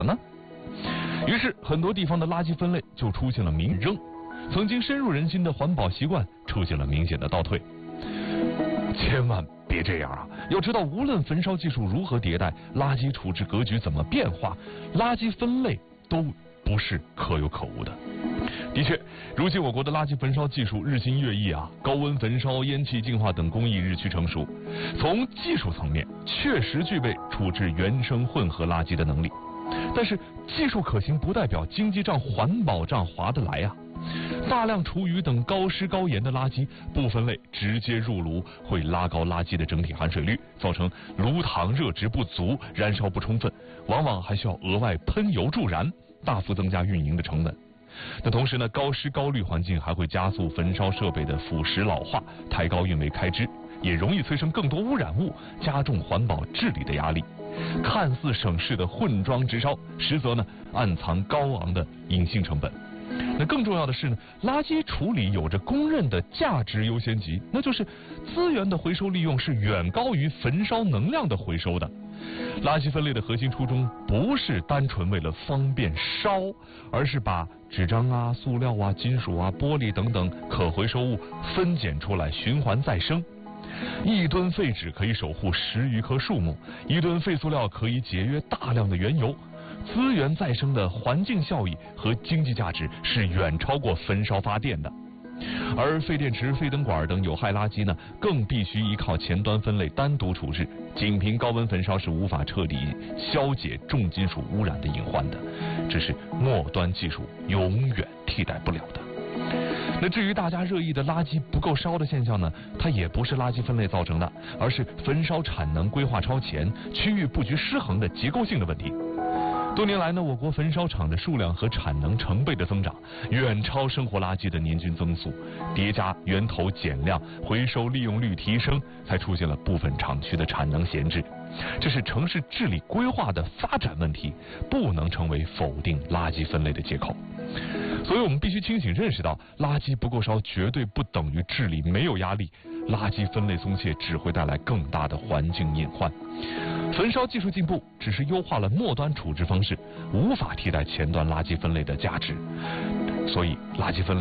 呢？于是，很多地方的垃圾分类就出现了明扔，曾经深入人心的环保习惯出现了明显的倒退。千万别这样啊！要知道，无论焚烧技术如何迭代，垃圾处置格局怎么变化，垃圾分类都不是可有可无的。的确，如今我国的垃圾焚烧技术日新月异啊，高温焚烧、烟气净化等工艺日趋成熟，从技术层面确实具备处置原生混合垃圾的能力。但是技术可行不代表经济账、环保账划得来啊！大量厨余等高湿高盐的垃圾不分类直接入炉，会拉高垃圾的整体含水率，造成炉膛热值不足、燃烧不充分，往往还需要额外喷油助燃，大幅增加运营的成本。那同时呢，高湿高氯环境还会加速焚烧设备的腐蚀老化，抬高运维开支，也容易催生更多污染物，加重环保治理的压力。看似省事的混装直烧，实则呢暗藏高昂的隐性成本。那更重要的是呢，垃圾处理有着公认的价值优先级，那就是资源的回收利用是远高于焚烧能量的回收的。垃圾分类的核心初衷不是单纯为了方便烧，而是把纸张啊、塑料啊、金属啊、玻璃等等可回收物分拣出来，循环再生。1吨废纸可以守护10余棵树木，1吨废塑料可以节约大量的原油。资源再生的环境效益和经济价值是远超过焚烧发电的。而废电池、废灯管等有害垃圾呢，更必须依靠前端分类单独处置，仅凭高温焚烧是无法彻底消解重金属污染的隐患的，这是末端技术永远替代不了的。那至于大家热议的垃圾不够烧的现象呢，它也不是垃圾分类造成的，而是焚烧产能规划超前、区域布局失衡的结构性的问题。多年来呢，我国焚烧厂的数量和产能成倍的增长，远超生活垃圾的年均增速，叠加源头减量、回收利用率提升，才出现了部分厂区的产能闲置。这是城市治理规划的发展问题，不能成为否定垃圾分类的借口。所以我们必须清醒认识到，垃圾不够烧绝对不等于治理没有压力，垃圾分类松懈只会带来更大的环境隐患。焚烧技术进步只是优化了末端处置方式，无法替代前端垃圾分类的价值。所以垃圾分类